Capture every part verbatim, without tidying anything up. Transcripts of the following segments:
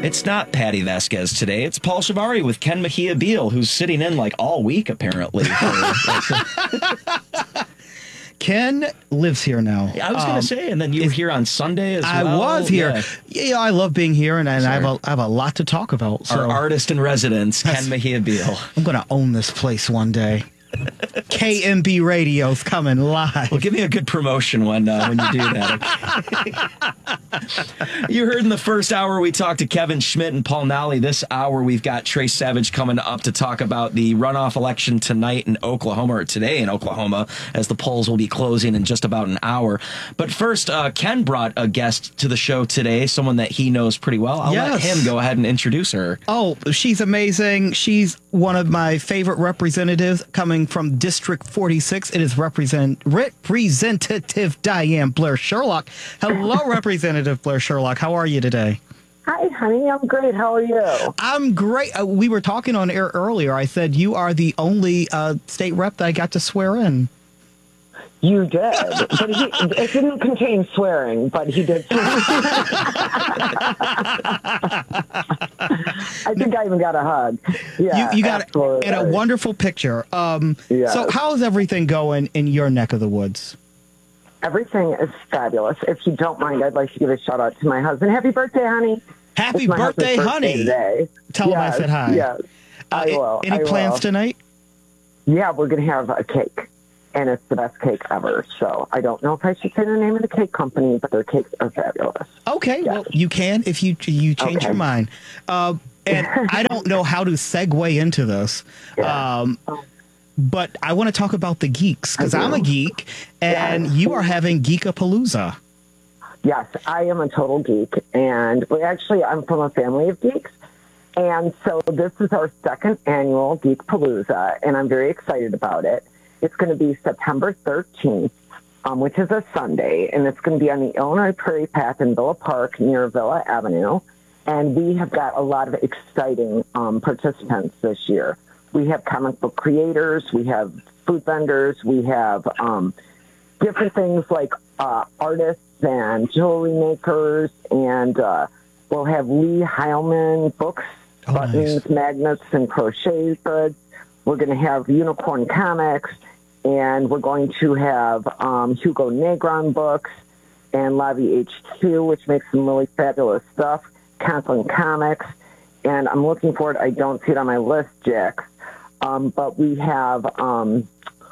It's not Patty Vasquez today. It's Paul Shavari with Ken Mejia Beal, who's sitting in like all week, apparently. Ken lives here now. I was um, going to say, and then you were here on Sunday as I well. I was here. Yeah. yeah, I love being here, and, and I, have a, I have a lot to talk about. So. Our artist in residence, Ken Mejia Beal. I'm going to own this place one day. K M B Radio's coming live. Well, give me a good promotion when uh, when you do that. You heard in the first hour we talked to Kevin Schmidt and Paul Nally. This hour we've got Trace Savage coming up to talk about the runoff election tonight in Oklahoma, or today in Oklahoma, as the polls will be closing in just about an hour. But first, uh, Ken brought a guest to the show today, someone that he knows pretty well. I'll yes. let him go ahead and introduce her. Oh, she's amazing. She's one of my favorite representatives coming from District forty-six. It is represent Representative Diane Blair Sherlock. Hello, Representative Blair Sherlock. How are you today? Hi, honey. I'm great. How are you? I'm great. Uh, we were talking on air earlier. I said you are the only uh, state rep that I got to swear in. You did, but he, it didn't contain swearing, but he did. I think I even got a hug. Yeah, you, you got it, and a wonderful picture. Um, yes. So how's everything going in your neck of the woods? Everything is fabulous. If you don't mind, I'd like to give a shout out to my husband. Happy birthday, honey. Happy birthday, honey. Today. Tell yes, him I said hi. Yes, I uh, will. Any I plans will. tonight? Yeah, we're going to have a cake. And it's the best cake ever. So I don't know if I should say the name of the cake company, but their cakes are fabulous. Okay, yes. Well, you can if you you change okay. your mind. Uh, and I don't know how to segue into this, yeah. um, but I want to talk about the geeks, because I'm a geek, and yes. you are having Geekapalooza. Yes, I am a total geek. And we actually, I'm from a family of geeks. And so this is our second annual Geekapalooza, and I'm very excited about it. It's going to be September thirteenth, um, which is a Sunday, and it's going to be on the Illinois Prairie Path in Villa Park near Villa Avenue. And we have got a lot of exciting um, participants this year. We have comic book creators, we have food vendors, we have um, different things like uh, artists and jewelry makers, and uh, we'll have Lee Heilman books, oh, buttons, nice. magnets, and crochet goods. We're going to have Unicorn Comics. And we're going to have um, Hugo Negron books and Lavi H two, which makes some really fabulous stuff, Conklin Comics. And I'm looking for it. I don't see it on my list, Jax. Um, but we have um,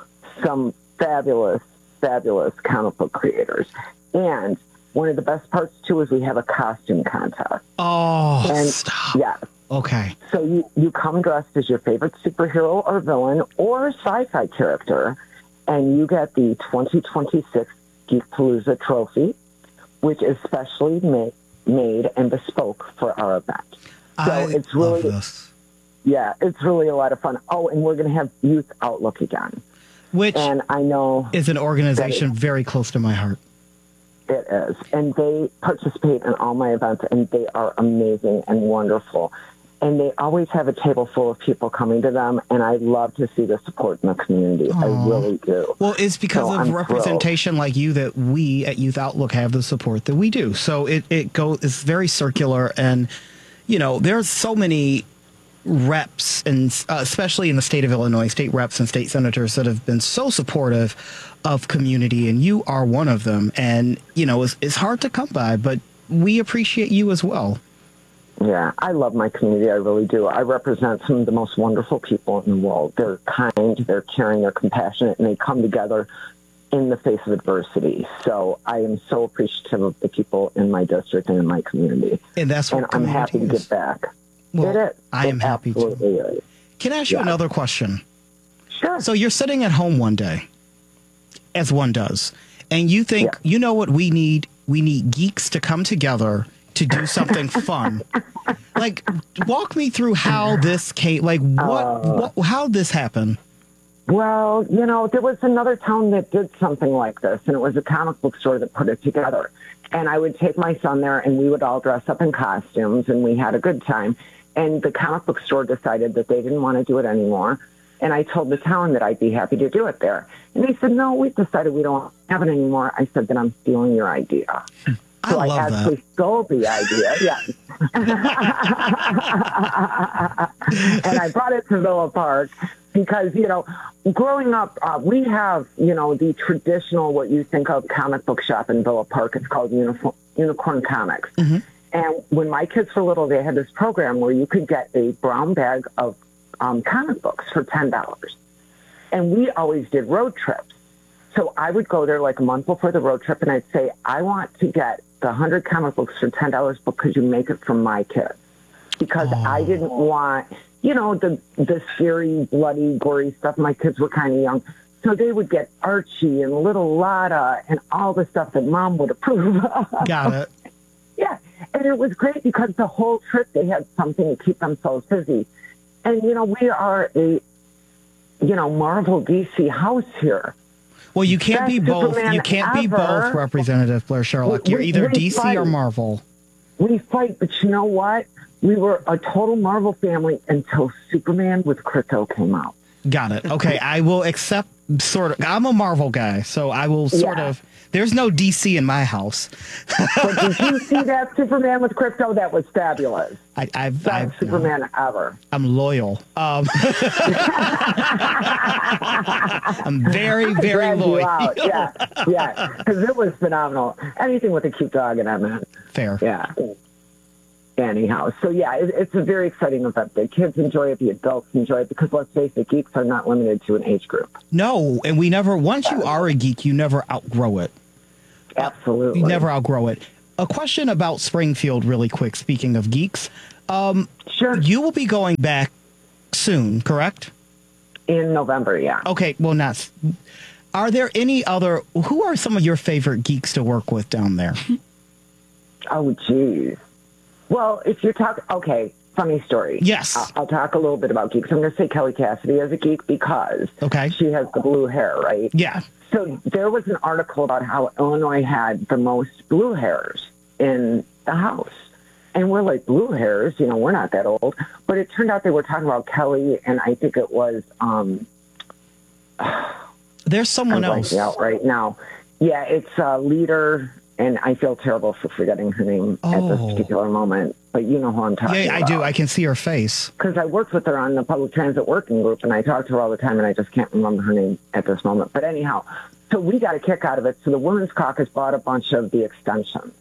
some fabulous, fabulous comic book creators. And one of the best parts, too, is we have a costume contest. Oh, and, stop. Yeah. Okay. So you, you come dressed as your favorite superhero or villain or sci-fi character, and you get the twenty twenty-six Geekapalooza trophy, which is specially made, made and bespoke for our event. So I it's really, love this. Yeah, it's really a lot of fun. Oh, and we're going to have Youth Outlook again. Which and I know is an organization very close to my heart. It is. And they participate in all my events, and they are amazing and wonderful. And they always have a table full of people coming to them, and I love to see the support in the community. Aww. I really do. Well, it's because so of I'm representation thrilled. Like you that we at Youth Outlook have the support that we do. So it, it goes, it's very circular, and, you know, there's so many reps, and uh, especially in the state of Illinois, state reps and state senators that have been so supportive of community, and you are one of them. And, you know, it's, it's hard to come by, but we appreciate you as well. Yeah, I love my community. I really do. I represent some of the most wonderful people in the world. They're kind, they're caring, they're compassionate, and they come together in the face of adversity. So I am so appreciative of the people in my district and in my community. And that's what and I'm happy to is. give back. Well, it is. I am it happy to. Is. Can I ask you yeah. another question? Sure. So you're sitting at home one day, as one does, and you think, yeah. you know what we need? We need geeks to come together to do something fun. Like, walk me through how this came, like, what, uh, what, how this happened. Well, you know, there was another town that did something like this, and it was a comic book store that put it together. And I would take my son there, and we would all dress up in costumes, and we had a good time. And the comic book store decided that they didn't want to do it anymore. And I told the town that I'd be happy to do it there. And they said, no, we've decided we don't have it anymore. I said, then I'm stealing your idea. I so love I actually that. stole the idea, yes. and I brought it to Villa Park because, you know, growing up, uh, we have, you know, the traditional, what you think of comic book shop in Villa Park. It's called Uniform, Unicorn Comics. Mm-hmm. And when my kids were little, they had this program where you could get a brown bag of um, comic books for ten dollars. And we always did road trips. So I would go there like a month before the road trip, and I'd say, I want to get the one hundred comic books for ten dollars because you make it for my kids. Because oh. I didn't want, you know, the, the scary, bloody, gory stuff. My kids were kind of young. So they would get Archie and Little Lotta and all the stuff that Mom would approve of. Got it. Yeah. And it was great because the whole trip they had something to keep themselves busy. And, you know, we are a, you know, Marvel D C house here. Well, you can't Best be both. Superman You can't be ever. both, Representative Blair Sherlock. We- You're we- either we D C fight. or Marvel. We fight, but you know what? We were a total Marvel family until Superman with Krypto came out. Got it. Okay, I will accept sort of. I'm a Marvel guy, so I will sort Yeah. of. There's no D C in my house. But did you see that Superman with Krypto? That was fabulous. I, I've, Best I've Superman ever. I'm loyal. Um, I'm very, very Dragged you loyal. out. Yeah, yeah, because it was phenomenal. Anything with a cute dog in it, man. Fair. Yeah. Anyhow, so yeah, it, it's a very exciting event. The kids enjoy it, the adults enjoy it, because let's face it, geeks are not limited to an age group. No, and we never. Once you are a geek, you never outgrow it. Absolutely. You never outgrow it. A question about Springfield, really quick. Speaking of geeks, um, Sure. you will be going back soon, correct? In November, yeah. Okay, well, not. s- Are there any other? Who are some of your favorite geeks to work with down there? Oh, geez. Well, if you're talking, okay, funny story. Yes. I'll, I'll talk a little bit about geeks. I'm going to say Kelly Cassidy as a geek because Okay. she has the blue hair, right? Yeah. So there was an article about how Illinois had the most blue hairs in the House. And we're like, blue hairs? You know, we're not that old. But it turned out they were talking about Kelly, and I think it was, um, There's someone I'm else. blanking out right now. Yeah, it's a leader, and I feel terrible for forgetting her name at this Oh. particular moment. But you know who I'm talking Yeah, about. I do. I can see her face. Because I worked with her on the public transit working group, and I talk to her all the time, and I just can't remember her name at this moment. But anyhow, so we got a kick out of it. So the Women's Caucus bought a bunch of the extensions.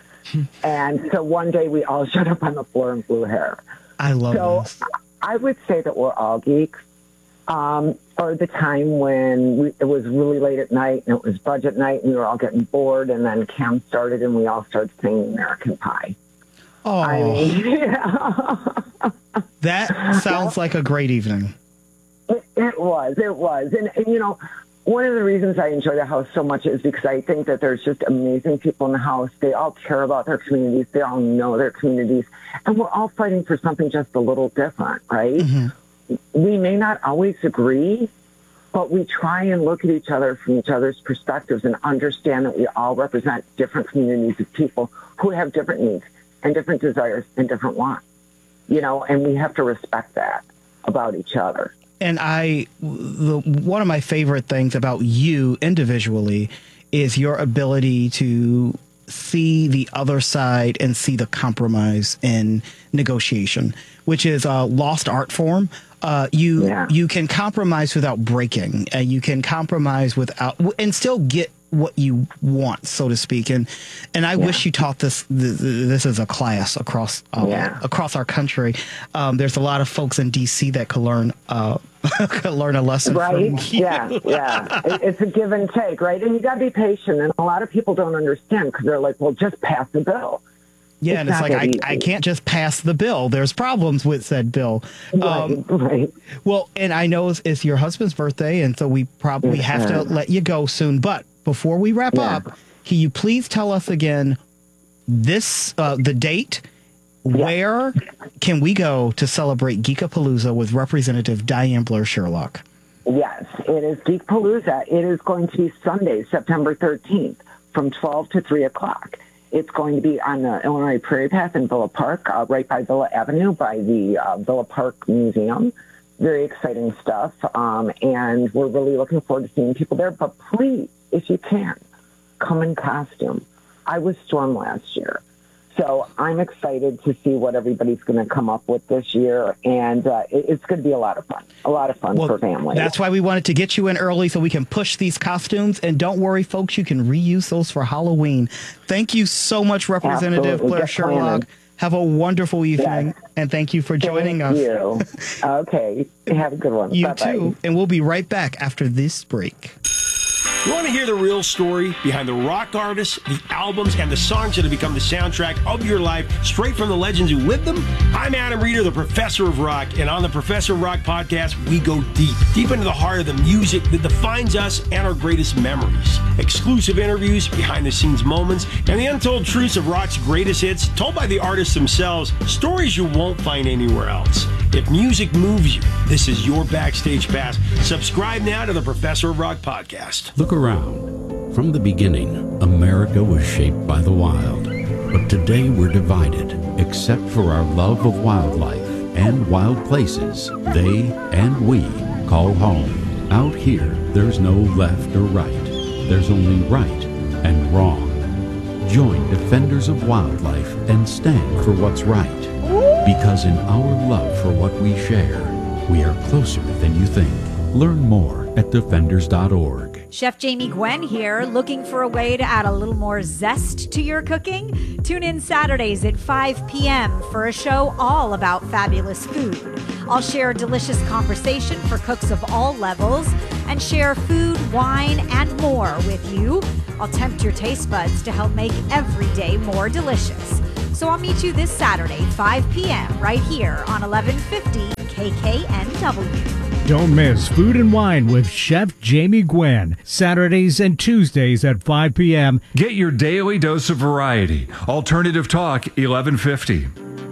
And so one day we all showed up on the floor in blue hair. I love So this. I would say that we're all geeks. Um, or the time when we, it was really late at night and it was budget night and we were all getting bored, and then Cam started and we all started singing American Pie. Oh, I mean, yeah. that sounds like a great evening. It, it was, it was. And, and, you know, one of the reasons I enjoy the House so much is because I think that there's just amazing people in the House. They all care about their communities. They all know their communities. And we're all fighting for something just a little different, right? Mm-hmm. We may not always agree, but we try and look at each other from each other's perspectives and understand that we all represent different communities of people who have different needs and different desires and different wants, you know, and we have to respect that about each other. And I, the, one of my favorite things about you individually is your ability to see the other side and see the compromise in negotiation, which is a lost art form. Uh, you Yeah. you can compromise without breaking, and you can compromise without and still get what you want, so to speak. And and I wish you taught this th- th- this as a class across uh, Yeah. across our country. Um, there's a lot of folks in D C that could learn uh, could learn a lesson Right? from you. Yeah, yeah. It, it's a give and take, right? And you got to be patient. And a lot of people don't understand because they're like, well, just pass the bill. Yeah, It's and it's not like that I, I easy. can't just pass the bill. There's problems with said bill. Um, Right, right. Well, and I know it's, it's your husband's birthday, and so we probably It have to is. let you go soon. But before we wrap Yeah. up, can you please tell us again this uh, the date? Where can we go to celebrate Geekapalooza with Representative Diane Blair Sherlock? Yes, it is Geek Palooza. It is going to be Sunday, September thirteenth, from twelve to three o'clock. It's going to be on the Illinois Prairie Path in Villa Park, uh, right by Villa Avenue, by the uh, Villa Park Museum. Very exciting stuff, um, and we're really looking forward to seeing people there. But please, if you can, come in costume. I was Storm last year, So I'm excited to see what everybody's going to come up with this year, and uh, it, it's going to be a lot of fun. A lot of fun Well, for families. that's why we wanted to get you in early so we can push these costumes. And don't worry, folks, you can reuse those for Halloween. Thank you so much, Representative Absolutely. Blair Get Sherlock. planning. Have a wonderful evening, Yes. and thank you for joining Thank us. you. Okay. Have a good one. You Bye-bye. too. And we'll be right back after this break. You want to hear the real story behind the rock artists, the albums, and the songs that have become the soundtrack of your life, straight from the legends who lived them? I'm Adam Reeder, the Professor of Rock, and on the Professor of Rock podcast, we go deep, deep into the heart of the music that defines us and our greatest memories. Exclusive interviews, behind-the-scenes moments, and the untold truths of rock's greatest hits, told by the artists themselves, stories you won't find anywhere else. If music moves you, this is your backstage pass. Subscribe now to the Professor of Rock podcast. Look around. From the beginning, America was shaped by the wild. But today we're divided, except for our love of wildlife and wild places they and we call home. Out here, there's no left or right. There's only right and wrong. Join Defenders of Wildlife and stand for what's right. Because in our love for what we share, we are closer than you think. Learn more at defenders dot org. Chef Jamie Gwen here, looking for a way to add a little more zest to your cooking? Tune in Saturdays at five p.m. for a show all about fabulous food. I'll share delicious conversation for cooks of all levels and share food, wine, and more with you. I'll tempt your taste buds to help make every day more delicious. So I'll meet you this Saturday, five p.m. right here on eleven fifty K K N W. Don't miss Food and Wine with Chef Jamie Gwen, Saturdays and Tuesdays at five p.m. Get your daily dose of variety. Alternative Talk, eleven fifty.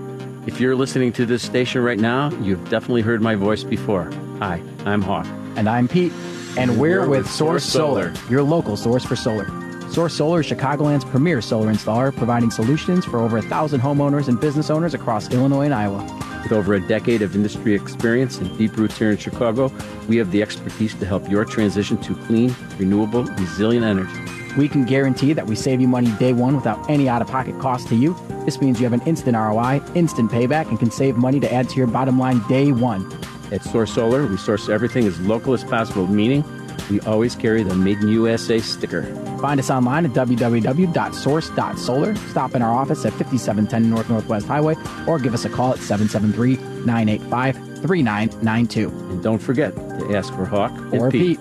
If you're listening to this station right now, you've definitely heard my voice before. Hi, I'm Hawk. And I'm Pete. And we're with Source Solar, your local source for solar. Source Solar is Chicagoland's premier solar installer, providing solutions for over a thousand homeowners and business owners across Illinois and Iowa. With over a decade of industry experience and deep roots here in Chicago, we have the expertise to help your transition to clean, renewable, resilient energy. We can guarantee that we save you money day one without any out-of-pocket cost to you. This means you have an instant R O I, instant payback, and can save money to add to your bottom line day one. At Source Solar, we source everything as local as possible, meaning we always carry the Made in U S A sticker. Find us online at w w w dot source dot solar. Stop in our office at fifty-seven ten North Northwest Highway or give us a call at seven seven three, nine eight five, three nine nine two. And don't forget to ask for Hawk Or and Pete.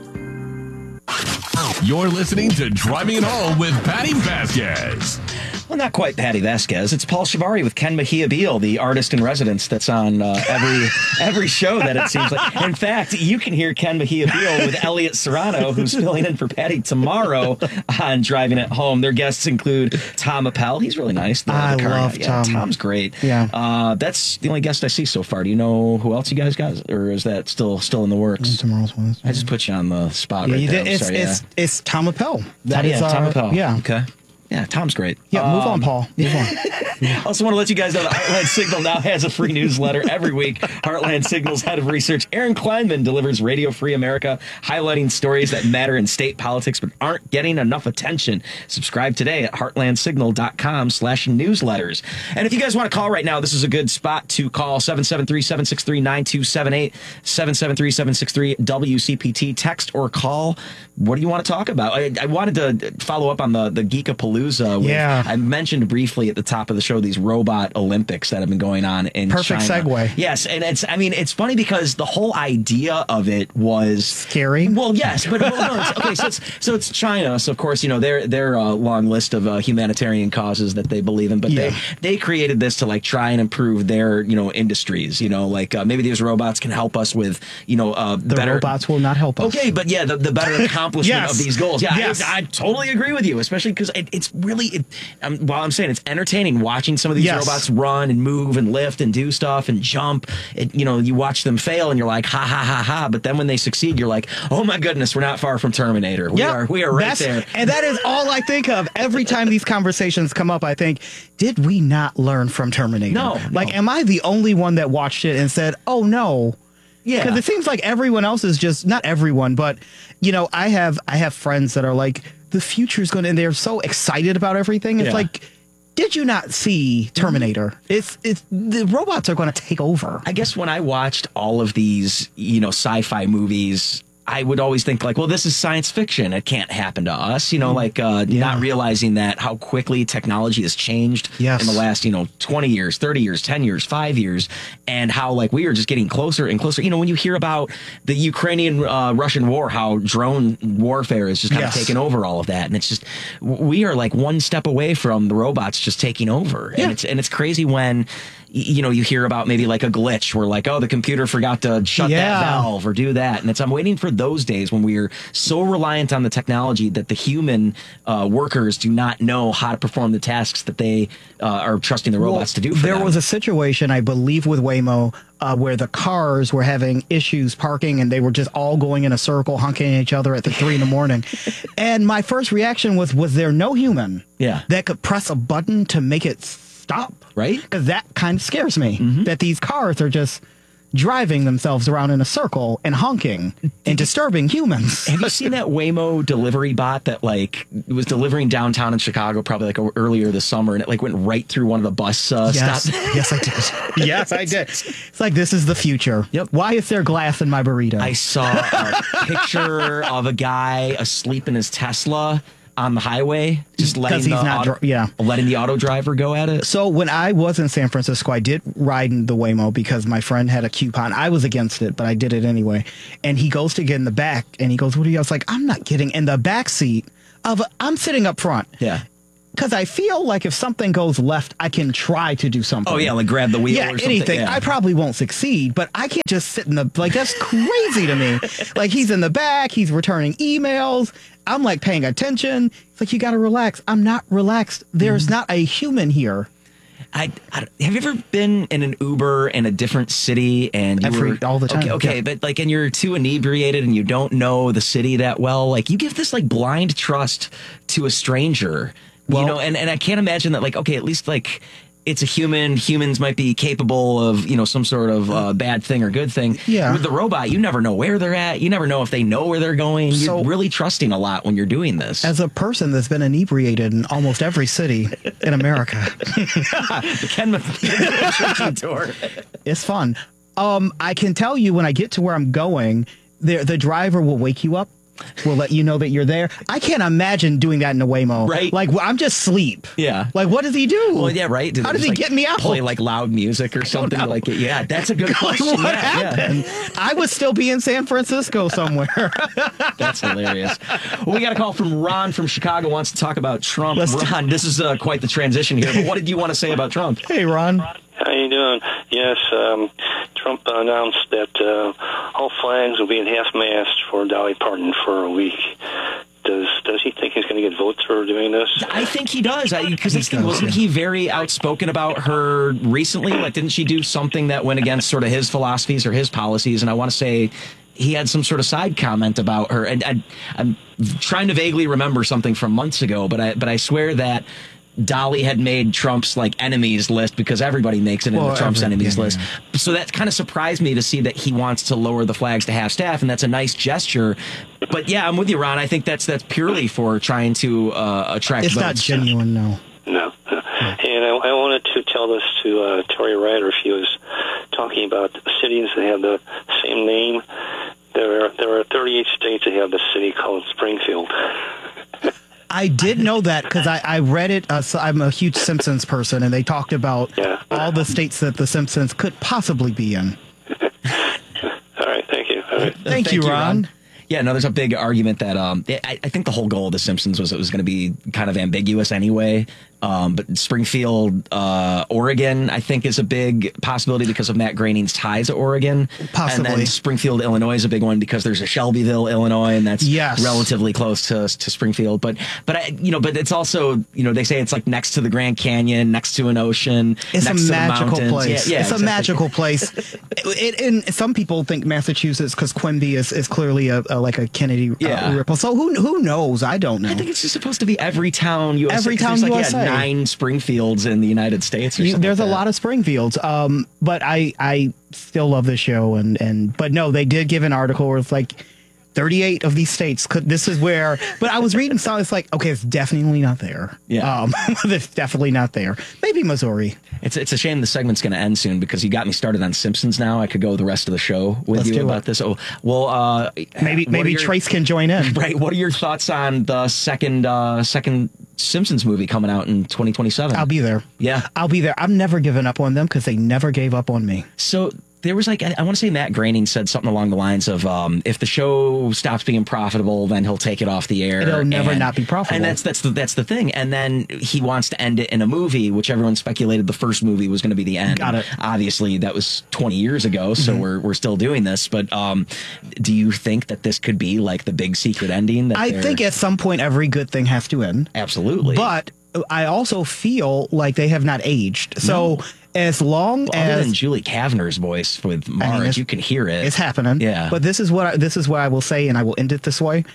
Pete. You're listening to Driving It Home with Patty Vasquez. Well, not quite Patty Vasquez. It's Paul Shivari with Ken Mejia Beal, the artist in residence that's on uh, every every show that it seems like. In fact, you can hear Ken Mejia Beal with Elliot Serrano, who's filling in for Patty tomorrow on Driving It Home. Their guests include Tom Appel. He's really nice. The, I the car love guy. Yeah, Tom. Tom's great. Yeah. Uh, that's the only guest I see so far. Do you know who else you guys got? Or is that still still in the works? Tomorrow's Wednesday. I just put you on the spot Yeah, right you there. did. I'm It's, sorry, it's, yeah. it's Tom Appel. That yeah, is our, Tom Appel. Yeah. Okay. Yeah, Tom's great. Yeah, move Um, on, Paul. Move on. Also want to let you guys know that Heartland Signal now has a free newsletter every week. Heartland Signal's head of research, Aaron Kleinman, delivers Radio Free America, highlighting stories that matter in state politics but aren't getting enough attention. Subscribe today at heartland signal dot com slash newsletters. And if you guys want to call right now, this is a good spot to call seven seven three, seven six three, nine two seven eight, seven seven three, seven six three, W C P T. Text or call. What do you want to talk about? I, I wanted to follow up on the, the Geekapalooza. With, Yeah. I mentioned briefly at the top of the show these robot Olympics that have been going on in Perfect China. segue. Yes, and it's I mean it's funny because the whole idea of it was Scary. Well, yes, but well, no, it's, okay, so it's so it's China. So of course, you know, their their uh, long list of uh, humanitarian causes that they believe in, but Yeah. they they created this to like try and improve their, you know, industries, you know, like uh, maybe these robots can help us with, you know, uh The better robots will not help us. Okay, but yeah, the, the better accomplishment Yes. of these goals. Yeah, Yes. I, I totally agree with you, especially because it, it's really, it, um, while I'm saying it's entertaining watching some of these Yes. robots run and move and lift and do stuff and jump. It, you know, you watch them fail and you're like, ha, ha, ha, ha. But then when they succeed, you're like, oh my goodness, we're not far from Terminator. We Yep. are, we are right That's- there. And that is all I think of every time these conversations come up. I think, did we not learn from Terminator? No, Like, no. am I the only one that watched it and said, oh no? Yeah. Because it seems like everyone else is just, not everyone, but, you know, I have I have friends that are like, the future is going to, and they're so excited about everything. It's Yeah. like, did you not see Terminator? It's it's the robots are going to take over. I guess when I watched all of these, you know, sci-fi movies, I would always think like, well, this is science fiction. It can't happen to us, you know, like uh, Yeah. not realizing that how quickly technology has changed Yes. in the last, you know, twenty years, thirty years, ten years, five years, and how like we are just getting closer and closer. You know, when you hear about the Ukrainian uh, Russian war, how drone warfare is just kind Yes. of taking over all of that. And it's just, we are like one step away from the robots just taking over. Yeah. And it's, and it's crazy when, you know, you hear about maybe like a glitch where like, oh, the computer forgot to shut Yeah. that valve or do that. And it's, I'm waiting for those days when we are so reliant on the technology that the human uh, workers do not know how to perform the tasks that they uh, are trusting the robots to do for there them. was a situation, I believe, with Waymo uh, where the cars were having issues parking and they were just all going in a circle, honking at each other at the three in the morning. And my first reaction was, was there no human Yeah. that could press a button to make it stop? Right? Because that kind of scares me, Mm-hmm. that these cars are just driving themselves around in a circle and honking and disturbing humans. Have you seen that Waymo delivery bot that like was delivering downtown in Chicago probably like earlier this summer, and it like went right through one of the bus uh, Yes, stops? yes, I did. Yes, I did. It's like, this is the future. Yep. Why is there glass in my burrito? I saw a picture of a guy asleep in his Tesla on the highway, just letting 'Cause he's the not auto, dri- yeah. letting the auto driver go at it. So when I was in San Francisco, I did ride in the Waymo because my friend had a coupon. I was against it, but I did it anyway. And he goes to get in the back, and he goes, "What are you?" I was like, "I'm not getting in the back seat of. A, I'm sitting up front." Yeah. Because I feel like if something goes left, I can try to do something. Oh yeah, like grab the wheel Yeah, or something. anything. Yeah. I probably won't succeed, but I can't just sit in the, like, that's crazy to me. Like, he's in the back, he's returning emails. I'm like paying attention. It's like, you got to relax. I'm not relaxed. There's Mm-hmm. not a human here. I, I have you ever been in an Uber in a different city and you Every- were all the time, Okay, okay yeah. but like, and you're too inebriated and you don't know the city that well. Like, you give this like blind trust to a stranger. Well- you know, and, and I can't imagine that, like, okay, at least like it's a human. Humans might be capable of, you know, some sort of uh, bad thing or good thing. Yeah. With the robot, you never know where they're at. You never know if they know where they're going. So- You're really trusting a lot when you're doing this. As a person that's been inebriated in almost every city in America, the Ken tour. it's fun. Um, I can tell you when I get to where I'm going, the the driver will wake you up, will let you know that you're there. I can't imagine doing that in a Waymo. Right. Like, well, I'm just sleep. Yeah. Like, what does he do? Well, yeah, right. Did How they does just, he like, get me out? Play like loud music or something know. like it. Yeah, that's a good Like, question. what yeah, yeah. happened? I would still be in San Francisco somewhere. That's hilarious. Well, we got a call from Ron from Chicago. Wants to talk about Trump. Let's- Ron, this is uh, quite the transition here. But what did you want to say about Trump? Hey, Ron. How you doing? Yes, um, Trump announced that uh, all flags will be at half-mast for Dolly Parton for a week. Does does he think he's going to get votes for doing this? I think he does. Because He does, wasn't yeah. he very outspoken about her recently? Like, didn't she do something that went against sort of his philosophies or his policies? And I want to say he had some sort of side comment about her. And I, I'm trying to vaguely remember something from months ago, but I but I swear that Dolly had made Trump's like enemies list because everybody makes it in Well, the Trump's every- enemies yeah, list. yeah, So that kind of surprised me to see that he wants to lower the flags to half staff, and that's a nice gesture. But yeah, I'm with you, Ron. I think that's that's purely for trying to uh, attract It's votes. not genuine, no. No. And I, I wanted to tell this to uh, Tory Ryder. She was talking about cities that have the same name. There are, there are thirty-eight states that have the city called Springfield. I did know that because I, I read it. Uh, so I'm a huge Simpsons person, and they talked about Yeah. all the states that the Simpsons could possibly be in. All right, thank you. All right. Thank, you, Ron. Yeah, no, there's a big argument that um, I, I think the whole goal of The Simpsons was it was going to be kind of ambiguous anyway. Um, but Springfield, uh, Oregon, I think is a big possibility because of Matt Groening's ties to Oregon. Possibly. And then Springfield, Illinois is a big one because there's a Shelbyville, Illinois, and that's Yes. relatively close to to Springfield. But but I, you know, but it's also, you know, they say it's like next to the Grand Canyon, next to an ocean, It's next a to the magical mountains. place. Yeah, yeah, it's exactly. a magical place. It, it, and some people think Massachusetts because Quimby is, is clearly a, a like a Kennedy Yeah. uh, ripple. So who who knows? I don't know. I think it's just supposed to be every town U S A. Every 'cause town there's like, U S A. Yeah, nine Springfields in the United States. Or You- something there's like a that. lot of Springfields, um, but I I still love the show, and and but no, they did give an article where it's like thirty-eight of these states could, this is where, but I was reading some, it's like, okay, it's definitely not there. Yeah. Um, it's definitely not there. Maybe Missouri. It's it's a shame the segment's going to end soon because you got me started on Simpsons now. I could go the rest of the show with Let's you do about it. this. Oh, well, uh, Maybe, what maybe are your- Trace can join in. Right. What are your thoughts on the second uh, second Simpsons movie coming out in twenty twenty-seven? I'll be there. Yeah. I'll be there. I'm never giving up on them because they never gave up on me. So there was like, I, I want to say Matt Groening said something along the lines of, um, if the show stops being profitable, then he'll take it off the air. It'll never and, not be profitable. And that's that's the that's the thing. And then he wants to end it in a movie, which everyone speculated the first movie was going to be the end. Got it. Obviously, that was twenty years ago, so Mhm. we're we're still doing this. But um, do you think that this could be like the big secret ending? That I they're- think at some point every good thing has to end. Absolutely. But I also feel like they have not aged. So as long Well, other as than Julie Kavner's voice with Marge, I mean, it's- you can hear it. it's happening. Yeah. But this is what I, this is what I will say, and I will end it this way.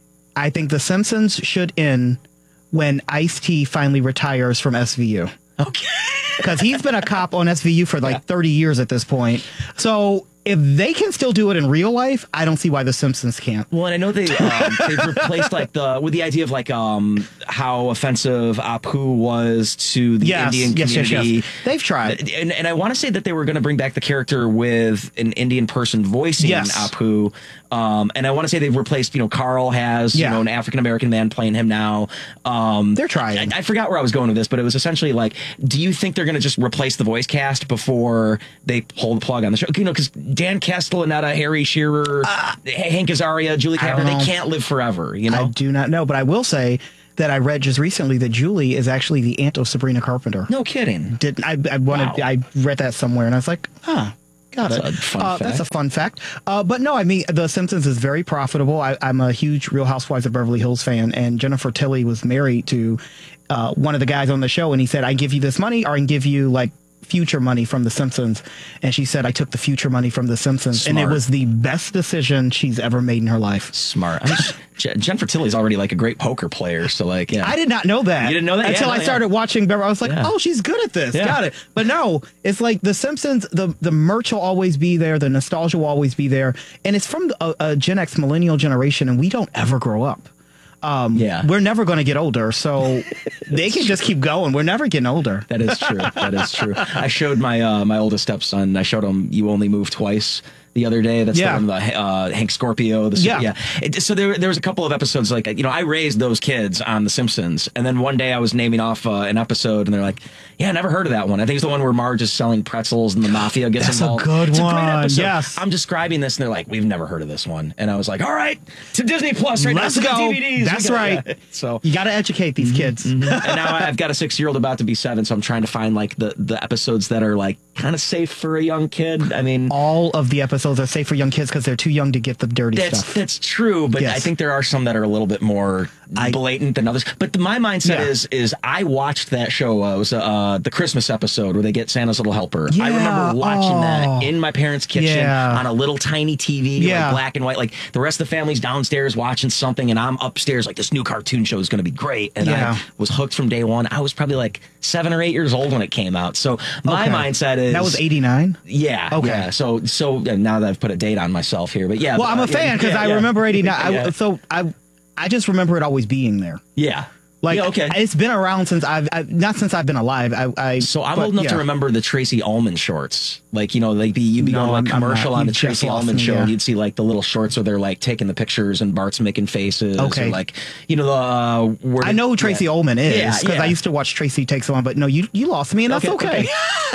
I think The Simpsons should end when Ice-T finally retires from S V U. Okay. Because he's been a cop on S V U for like thirty years at this point. So if they can still do it in real life, I don't see why The Simpsons can't. Well, and I know they um, they've replaced like the with the idea of like um how offensive Apu was to the Yes, Indian yes, yes, community. yes. They've tried. and and I want to say that they were going to bring back the character with an Indian person voicing Yes. Apu. Um, and I want to say they've replaced, you know, Carl has, Yeah. you know, an African American man playing him now. Um, They're trying. I, I forgot where I was going with this, but it was essentially like, do you think they're going to just replace the voice cast before they pull the plug on the show? You know, because Dan Castellaneta, Harry Shearer, Hank Azaria, Julie I don't Kavner, they know. can't live forever, you I know? do not know, but I will say that I read just recently that Julie is actually the aunt of Sabrina Carpenter. No kidding. Did I? I wanted. Wow. I read that somewhere, and I was like, huh. Got That's it. a fun uh, That's a fact. fun fact. Uh, but no, I mean, The Simpsons is very profitable. I, I'm a huge Real Housewives of Beverly Hills fan, and Jennifer Tilly was married to uh, one of the guys on the show, and he said, I can give you this money, or I can give you like future money from The Simpsons. And she said, I took the future money from The Simpsons, and it Smart. was the best decision she's ever made in her life. Smart. I mean, Je- Jennifer Tilly's already like a great poker player, so like, yeah. I did not know that. You didn't know that? until Yeah, I no, started yeah. watching Beverly. I was like, Yeah. oh, she's good at this. Yeah. Got it. But no, it's like The Simpsons. The the merch will always be there. The nostalgia will always be there, and it's from a, a Gen X millennial generation, and we don't ever grow up. Um, Yeah. we're never going to get older, so they can just keep going. We're never getting older. That is true. That is true. I showed my uh, my oldest stepson. I showed him "You Only Move Twice" the other day. That's Yeah. the one, the uh, Hank Scorpio. The, Yeah. yeah. It, so there, there was a couple of episodes like, you know, I raised those kids on The Simpsons, and then one day I was naming off uh, an episode, and they're like, "Yeah, I never heard of that one." I think it's the one where Marge is selling pretzels and the mafia gets That's a involved. good it's a great one. episode. Yes. I'm describing this, and they're like, "We've never heard of this one," and I was like, "All right, to Disney Plus right Let's now. to go. the D V Ds. That's We got- right. yeah. So You got to educate these kids. and now I've got a six-year-old about to be seven, so I'm trying to find like the the episodes that are like kind of safe for a young kid. I mean, All of the episodes are safe for young kids because they're too young to get the dirty that's stuff. that's true, but Yes. I think there are some that are a little bit more blatant than others. But the, my mindset Yeah. is is I watched that show. Uh, it was uh, the Christmas episode where they get Santa's little helper. I Yeah. remember watching Oh. that in my parents' kitchen Yeah. on a little tiny T V, Yeah. like black and white. Like the rest of the family's downstairs watching something, and I'm upstairs like this new cartoon show is going to be great. And Yeah. I was hooked from day one. I was probably like seven or eight years old when it came out. So my Okay. mindset is That was eighty-nine? Yeah. Okay. Yeah. So so uh, now that I've put a date on myself here, but yeah. Well, but, I'm uh, a fan yeah, because yeah, I yeah. remember eighty-nine. I, Yeah. so I, I just remember it always being there. Yeah. Like, Yeah, okay. it's been around since I've, I've not since I've been alive. I, I So I'm but, old enough yeah. to remember the Tracy Ullman shorts. Like, you know, like the, you'd be No, going to I'm- like I'm commercial not. on You the just Tracy lost Ullman me, show, yeah. and you'd see like the little shorts where they're like taking the pictures and Bart's making faces. Okay. Or like, you know, the uh, where I know who Tracy yeah. Ullman is Yeah, because yeah. I used to watch Tracy Takes On, but no, you you lost me, and that's okay.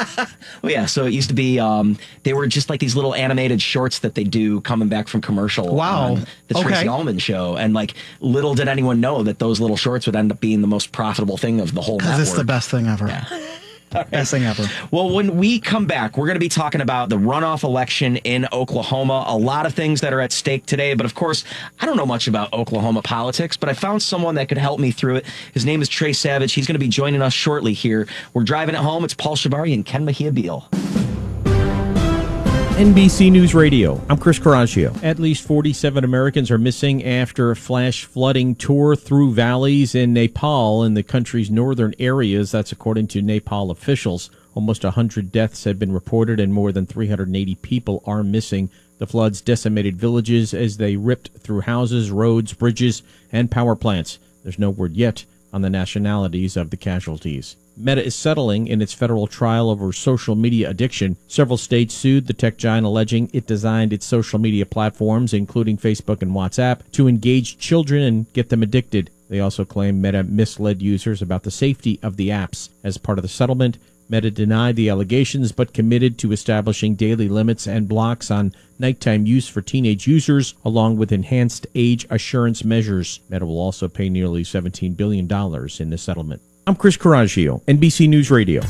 Well, yeah. So it used to be, um, they were just like these little animated shorts that they do coming back from commercial. Wow. On the Tracy Okay. Ullman show, and like little did anyone know that those little shorts would end up being the most profitable thing of the whole Because network. it's the best thing ever. Best thing ever. Well, when we come back, we're going to be talking about the runoff election in Oklahoma. A lot of things that are at stake today. But of course, I don't know much about Oklahoma politics, but I found someone that could help me through it. His name is Trey Savage. He's going to be joining us shortly here. We're driving it home. It's Paul Shavari and Ken Mejia Beal. N B C News Radio. I'm Chris Caraccio. At least forty-seven Americans are missing after a flash flooding tore through valleys in Nepal in the country's northern areas. That's according to Nepal officials. Almost one hundred deaths have been reported and more than three hundred eighty people are missing. The floods decimated villages as they ripped through houses, roads, bridges, and power plants. There's no word yet on the nationalities of the casualties. Meta is settling in its federal trial over social media addiction. Several states sued the tech giant, alleging it designed its social media platforms, including Facebook and WhatsApp, to engage children and get them addicted. They also claim Meta misled users about the safety of the apps. As part of the settlement, Meta denied the allegations but committed to establishing daily limits and blocks on nighttime use for teenage users, along with enhanced age assurance measures. Meta will also pay nearly seventeen billion dollars in the settlement. I'm Chris Coraggio, N B C News Radio.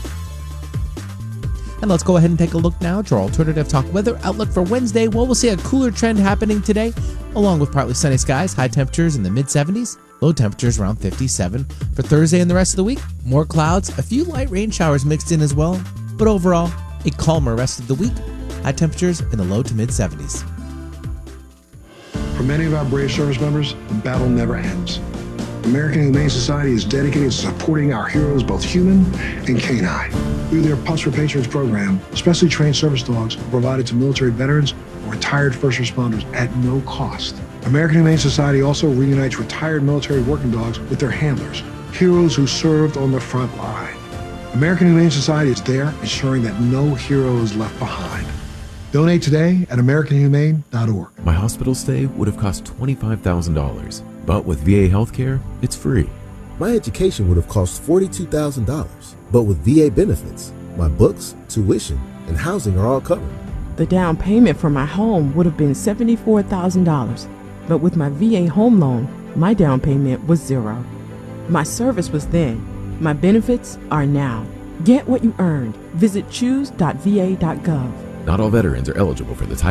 And let's go ahead and take a look now at your alternative talk weather outlook for Wednesday. Well, we'll see a cooler trend happening today, along with partly sunny skies, high temperatures in the mid seventies, low temperatures around fifty-seven. For Thursday and the rest of the week, more clouds, a few light rain showers mixed in as well, but overall, a calmer rest of the week, high temperatures in the low to mid seventies. For many of our brave service members, the battle never ends. American Humane Society is dedicated to supporting our heroes, both human and canine. Through their Pups for Patrons program, specially trained service dogs are provided to military veterans or retired first responders at no cost. American Humane Society also reunites retired military working dogs with their handlers, heroes who served on the front line. American Humane Society is there ensuring that no hero is left behind. Donate today at american humane dot org. My hospital stay would have cost twenty-five thousand dollars, but with V A healthcare, it's free. My education would have cost forty-two thousand dollars, but with V A benefits, my books, tuition, and housing are all covered. The down payment for my home would have been seventy-four thousand dollars, but with my V A home loan, my down payment was zero. My service was then. My benefits are now. Get what you earned. Visit choose dot v a dot gov. Not all veterans are eligible for the type